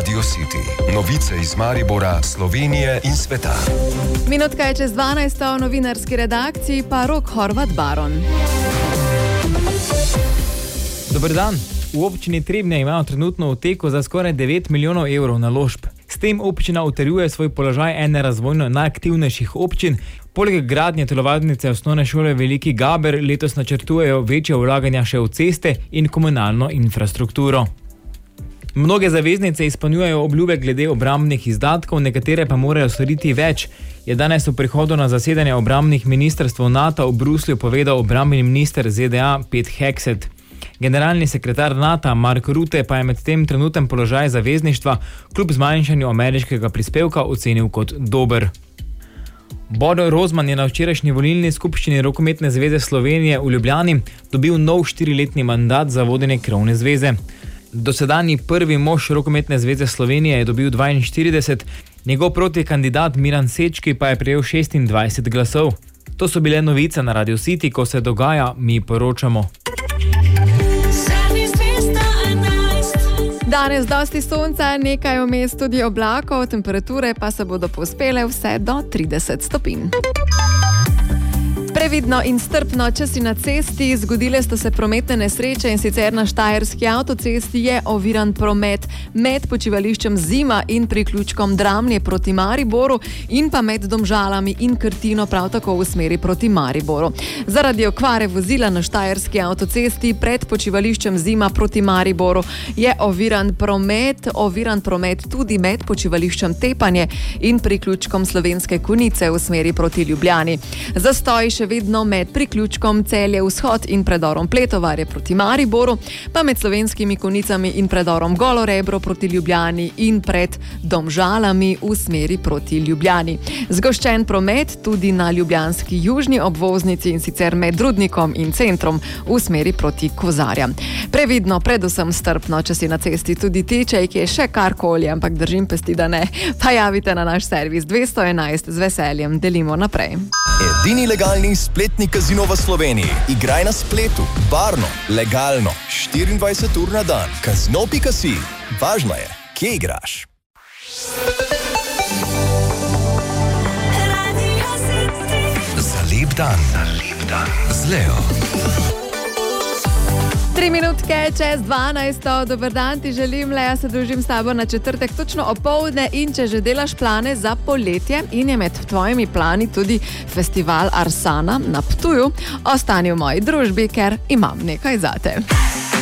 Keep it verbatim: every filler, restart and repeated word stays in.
Radio City. Novice iz Maribora, Slovenije in sveta. Minutka je čez dvanajsto, v novinarski redakciji pa Rok Horvat Baron. Dober dan. V občini Trebnje imajo trenutno v teku za skoraj devet milijonov evrov naložb. S tem občina utrjuje svoj položaj ene razvojno najaktivnejših občin. Poleg gradnje telovadnice osnovne šole Veliki Gaber letos načrtujejo večje vlaganja še v ceste in komunalno infrastrukturo. Mnoge zaveznice izpolnjujejo obljube glede obrambnih izdatkov, nekatere pa morajo storiti več. Je danes v prihodu na zasedanje obrambnih ministrstv NATO v Bruslju povedal obrambni minister Z D A Pete Hegseth. Generalni sekretar NATO Mark Rutte pa je med tem trenutnem položaj zavezništva kljub zmanjšanju ameriškega prispevka ocenil kot dober. Bodo Rozman je na včerajšnji volilni skupščini Rokometne zveze Slovenije v Ljubljani dobil nov štiriletni mandat za vodenje krovne zveze. Dosedanji prvi mož Rokometne zveze Slovenije je dobil dvainštirideset, njegov protikandidat Miran Sečki pa je prejel šestindvajset glasov. To so bile novice na Radio City, ko se dogaja, mi poročamo. Danes dosti sonca, nekaj vmes tudi oblakov, temperature pa se bodo povzpele vse do trideset stopinj. Previdno in strpno, če si na cesti, zgodile sta se prometne nesreče in sicer na Štajerski avtocesti je oviran promet med počivališčem Zima in priključkom Dramlje proti Mariboru in pa med Domžalami in Krtino prav tako v smeri proti Mariboru. Zaradi okvare vozila na Štajerski avtocesti pred počivališčem Zima proti Mariboru je oviran promet, oviran promet tudi med počivališčem Tepanje in priključkom Slovenske Konjice v smeri proti Ljubljani. Zastoj še vedno med priključkom Celje vzhod in predorom Pletovarje proti Mariboru, pa med Slovenskimi Konjicami in predorom Golo Rebro proti Ljubljani in pred Domžalami v smeri proti Ljubljani. Zgoščen promet tudi na ljubljanski južni obvoznici in sicer med Rudnikom in centrom v smeri proti Kozarjam. Previdno, predvsem strpno, če si na cesti tudi ti, če je še karkoli, ampak držim pesti, da ne. Pa javite na naš servis dvesto enajst, z veseljem delimo naprej. Edini legalni spletni kazino v Sloveniji. Igraj na spletu, varno, legalno, štiriindvajset ur na dan. Kazino pika si. Važno je, kje igraš. Za lep dan, za lep dan z Leo. Tri minutke čez dvanajsto, dober dan ti želim, Lea, se družim s tabo na četrtek točno opoldne in če že delaš plane za poletje in je med tvojimi plani tudi festival Arsana na Ptuju, ostani v moji družbi, ker imam nekaj zate.